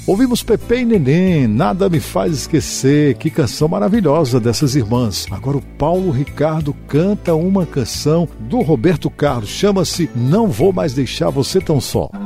Ouvimos Pepe e Neném, Nada Me Faz Esquecer. Que canção maravilhosa dessas irmãs. Agora o Paulo Ricardo canta uma canção do Roberto Carlos, chama-se Não Vou Mais Deixar Você Tão Só.